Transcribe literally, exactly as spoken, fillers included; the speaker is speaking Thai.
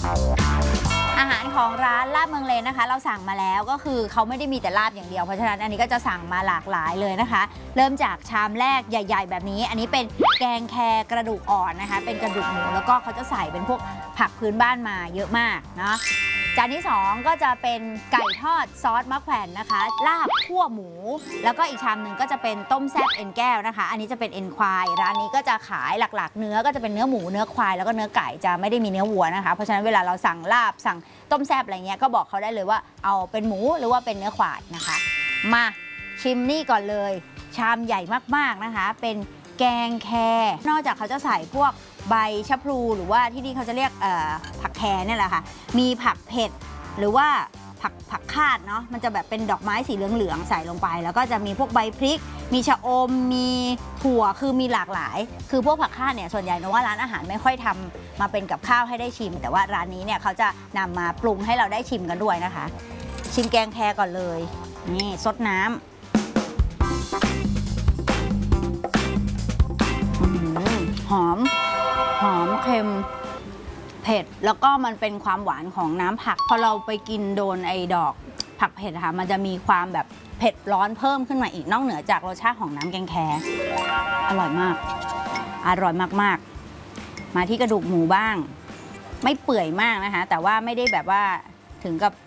อาหารของร้านลาบเมืองเลนนะคะเราสั่งมาแล้วก็คือเขาไม่ได้มีแต่ลาบอย่างเดียวเพราะฉะนั้นอันนี้ก็จะสั่งมาหลากหลายเลยนะคะเริ่มจากชามแรกใหญ่ๆแบบนี้อันนี้เป็นแกงแคกระดูกอ่อนนะคะเป็นกระดูกหมูแล้วก็เขาจะใส่เป็นพวกผักพื้นบ้านมาเยอะมากเนาะจานที่สองก็จะเป็นไก่ทอดซอสมะแขวนนะคะลาบคั่วหมูแล้วก็อีกชามหนึ่งก็จะเป็นต้มแซ่บเอ็นแก้วนะคะอันนี้จะเป็นเอ็นควายร้านนี้ก็จะขายหลักๆเนื้อก็จะเป็นเนื้อหมูเนื้อควายแล้วก็เนื้อไก่จะไม่ได้มีเนื้อวัวนะคะเพราะฉะนั้นเวลาเราสั่งลาบสั่งต้มแซ่บอะไรเงี้ยก็บอกเขาได้เลยว่าเอาเป็นหมูหรือว่าเป็นเนื้อควายนะคะมาชิมนี่ก่อนเลยชามใหญ่มากๆนะคะเป็นแกงแคนอกจากเขาจะใส่พวกใบชะพลูหรือว่าที่นี่เขาจะเรียกผักแคนี่แหละค่ะมีผักเผ็ดหรือว่าผักผักคาดเนาะมันจะแบบเป็นดอกไม้สีเหลืองๆใส่ลงไปแล้วก็จะมีพวกใบพริกมีชะอมมีถั่วคือมีหลากหลายคือพวกผักคาดเนี่ยส่วนใหญ่นะว่าร้านอาหารไม่ค่อยทำมาเป็นกับข้าวให้ได้ชิมแต่ว่าร้านนี้เนี่ยเขาจะนำมาปรุงให้เราได้ชิมกันด้วยนะคะชิมแกงแคก่อนเลยนี่ซดน้ำหอมหอมเค็มเผ็ดแล้วก็มันเป็นความหวานของน้ำผักพอเราไปกินโดนไอ้ดอกผักเผ็ดค่ะมันจะมีความแบบเผ็ดร้อนเพิ่มขึ้นมาอีกนอกเหนือจากรสชาติของน้ำแกงแคอร่อยมากอร่อยมากๆมาที่กระดูกหมูบ้างไม่เปื่อยมากนะคะแต่ว่าไม่ได้แบบว่าถึงกับ